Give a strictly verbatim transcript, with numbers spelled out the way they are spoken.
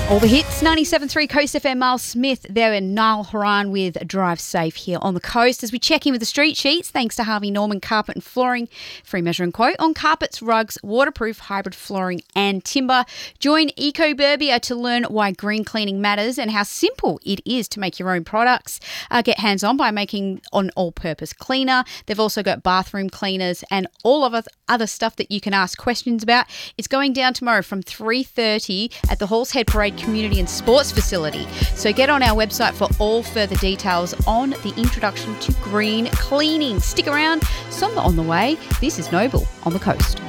All the hits, ninety-seven point three Coast F M, Miles Smith there and Niall Horan with Drive Safe here on the coast as we check in with the street sheets thanks to Harvey Norman Carpet and Flooring. Free measure and quote on carpets, rugs, waterproof, hybrid flooring and timber. Join Eco Burbia to learn why green cleaning matters and how simple it is to make your own products. Uh, get hands-on by making an all-purpose cleaner. They've also got bathroom cleaners and all of other stuff that you can ask questions about. It's going down tomorrow from three thirty at the Halls Head Parade Community and Sports Facility. So get on our website for all further details on the introduction to green cleaning. Stick around. Somber on the way. This is Noble on the coast.